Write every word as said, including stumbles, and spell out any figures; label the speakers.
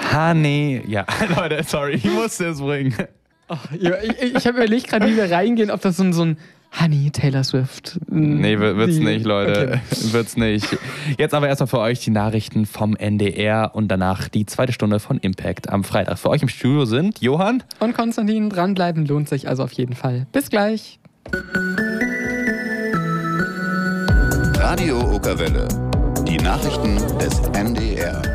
Speaker 1: Honey. Ja, Leute, sorry, ich musste es bringen.
Speaker 2: Oh, ja, ich ich habe überlegt gerade, wie wir reingehen, ob das so ein, so ein Honey Taylor Swift.
Speaker 1: Nee, wird's
Speaker 2: die,
Speaker 1: nicht, Leute. Okay. Wird's nicht. Jetzt aber erstmal für euch die Nachrichten vom N D R und danach die zweite Stunde von Impact am Freitag. Für euch im Studio sind Johann
Speaker 2: und Konstantin. Dranbleiben lohnt sich also auf jeden Fall. Bis gleich.
Speaker 3: Radio Okerwelle. Die Nachrichten des N D R.